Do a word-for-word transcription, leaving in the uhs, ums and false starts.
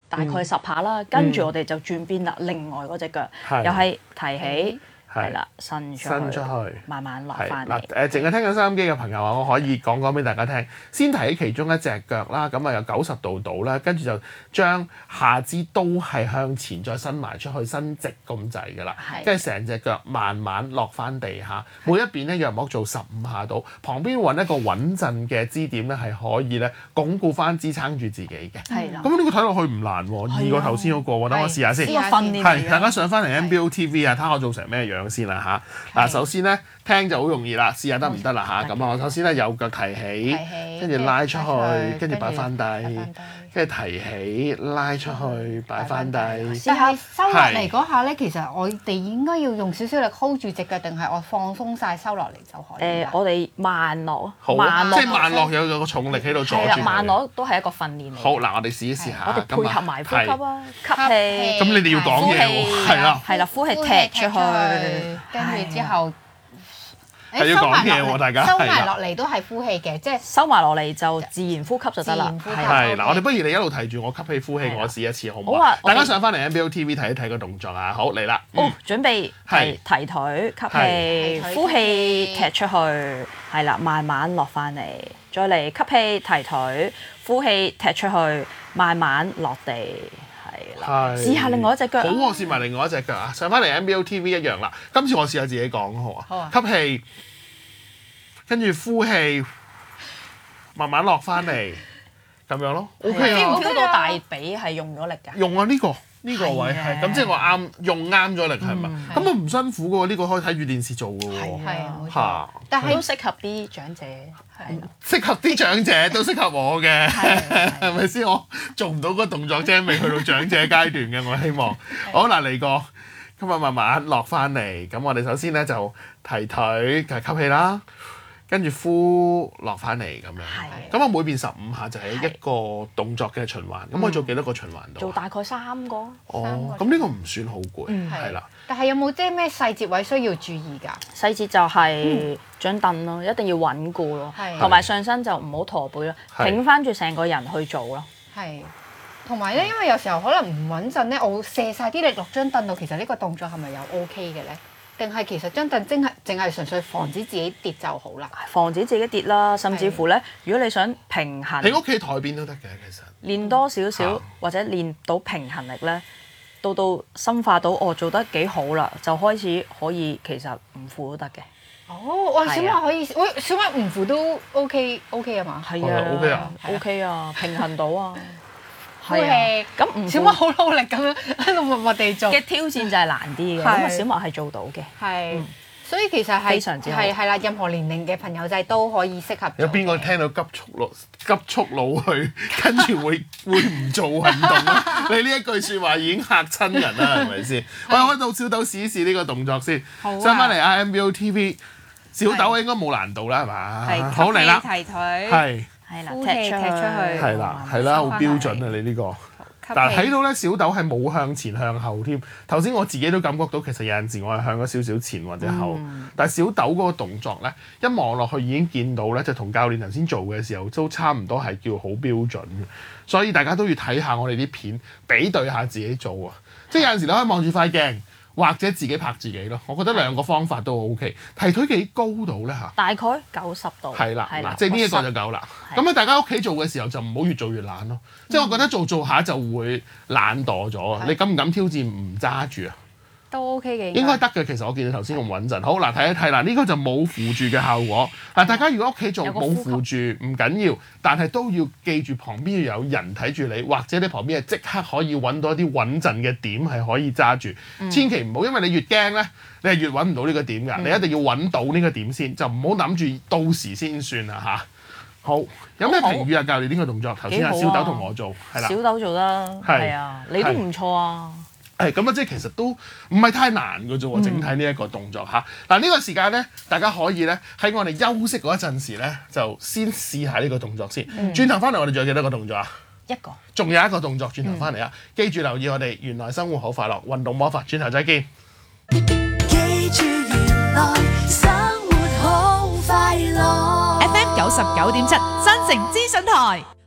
大概十下啦，跟住我哋就轉邊啦，另外嗰隻腳又係提起。係啦，伸出伸出去， 慢慢落翻嚟。 嗱，誒，淨係聽緊收音機嘅朋友啊，我可以講講俾大家聽。先提起其中一隻腳啦，咁啊有九十度度啦，跟住就將下肢都係向前再伸埋出去，伸直咁滯㗎啦。跟住成隻腳慢慢落翻地下，每一邊咧約莫做十五下度，旁邊揾一個穩陣嘅支點咧，係可以咧鞏固翻支撐住自己嘅。 係啦。 咁呢個睇落去唔難喎，易過頭先嗰個喎，等我試下先。 呢個訓練係，大家上翻嚟 N B O T V 啊，睇下我做成咩樣先啦嚇。嗱，首先咧聽就好容易啦，試下得唔得啦嚇？咁啊，我首先咧右腳提起，跟住拉出去，跟住擺翻低，跟住提起拉出去，擺翻低。 但係收落嚟嗰下咧，其實我哋應該要用少少力 hold 住隻腳，定係我放鬆晒收落嚟就可以？ 誒，我哋慢落， 慢落，即係慢落有有個重力喺度阻住。 係啦，慢落都係一個訓練嚟。 好，嗱，我哋試一試下。 我哋配合埋呼吸啊，吸氣。 咁你哋要講嘢喎，係啦。 係啦，呼氣踢出去， 跟住之後。 係要講嘢喎，大家收埋落嚟都係呼氣嘅，即係收埋落嚟就自然呼吸就得啦。 係嗱，我哋不如你一路提住我吸氣呼氣，我試一次好唔好？ 好啊！ 大家上翻嚟 N B O T V 睇一睇個動作啊！好嚟啦。 哦，準備係提腿吸氣，呼氣踢出去，係啦，慢慢落翻嚟，再嚟吸氣提腿，呼氣踢出去，慢慢落地。係，試下另外一隻腳。 好，我試埋另外一隻腳啊！上翻嚟 N B O T V 一樣啦。今次我試下自己講好啊。 好啊。 吸氣，跟住呼氣，慢慢落翻嚟，咁樣咯。O K 啊。 feel 唔 feel 到大髀係用咗力㗎？ 用啊！呢個呢個位係咁，即係我啱用啱咗力係咪？咁啊唔辛苦嘅喎，呢個可以睇住電視做嘅喎。 係啊，冇錯。 嚇！ 但係都適合啲長者。 係。 適合啲長者都適合我嘅，係咪先？我做唔到嗰個動作啫，未去到長者階段嘅。我希望好嗱嚟過，今日慢慢落翻嚟。咁我哋首先咧就提腿，就係吸氣啦，跟住呼落翻嚟咁樣。咁我每邊十五下就係一個動作嘅循環。咁我做幾多個循環度？ 做大概三個。 哦，咁呢個唔算好攰，係啦。 但係有冇啲咩細節位需要注意㗎？ 細節就係張凳咯，一定要穩固咯，同埋上身就唔好駝背咯，挺翻住成個人去做咯。 係，同埋咧，因為有時候可能唔穩陣咧，我會卸晒啲力落張凳度。其實呢個動作係咪有 O K 嘅咧？定係其實張凳淨係淨係純粹防止自己跌就好啦？ 防止自己跌啦，甚至乎咧，如果你想平衡， 喺屋企台邊都得嘅，其實練多少少或者練到平衡力咧。到到深化到我做得幾好啦，就開始可以其實唔扶都得嘅。 哦，哇！小馬可以，喂，小馬唔扶都 OK OK 啊嘛？ 係啊 ，OK 啊 ，OK 啊，平衡到啊。 呼氣， 咁唔小馬好努力咁樣喺度默默地做。 嘅挑戰就係難啲嘅，咁啊小馬係做到嘅。 係。所以其實係非常之好係係啦，任何年齡嘅朋友仔都可以適合。 有邊個聽到急速腦急速腦去，跟住會會唔做運動啊？你呢一句説話已經嚇親人啦，係咪先？我開到小豆試一試呢個動作先。 好啊。 上翻嚟 N B O T V，小豆應該冇難度啦，係嘛？ 係。 好嚟啦。 提腿。 係。 係啦， 呼氣踢出去。 係啦，係啦，好標準啊！你呢個。但係睇到咧，小豆係冇向前向後添。頭先我自己都感覺到，其實有陣時我係向咗少少前或者後。嗯、但係小豆嗰個動作咧，一望落去已經見到咧，就同教練頭先做嘅時候都差唔多係叫好標準嘅。所以大家都要睇下我哋啲片，比對下自己做啊。即係有陣時你可以望住塊鏡。或者自己拍自己咯，我覺得兩個方法都 O K。提腿幾高度咧嚇？ 大概九十度。 係啦，嗱，即係呢一個就夠啦。咁啊，大家屋企做嘅時候就唔好越做越懶咯。即係我覺得做做下就會懶惰咗啊！你敢唔敢挑戰唔揸住啊？ 都 OK 嘅。 應該得嘅，其實我見到頭先咁穩陣。好嗱，睇一睇啦，呢個就冇扶住嘅效果。嗱，大家如果屋企做冇扶住唔緊要，但係都要記住旁邊要有人睇住你，或者你旁邊係即刻可以揾到一啲穩陣嘅點係可以揸住。嗯、千祈唔好，因為你越驚咧，你係越揾唔到呢個點㗎。嗯、你一定要揾到呢個點先，就唔好諗住到時先算啦嚇。好，有咩評語啊？教練呢個動作，頭先阿小豆同我做，係啦， 小豆做得係啊，你都唔錯啊。 係咁啊，即係其實都唔係太難嘅啫喎，整體呢一個動作嚇。嗱、嗯，呢、呢個時間咧，大家可以咧喺我哋休息嗰一陣時咧，就先試下呢個動作先。嗯、轉頭翻嚟，我哋仲有幾多個動作啊？ 一個。仲有一個動作，轉頭翻嚟啊！嗯、記住留意我哋原來生活好快樂運動魔法，轉頭再見。記住原來生活好快樂。F M 九十九點七，新城資訊台。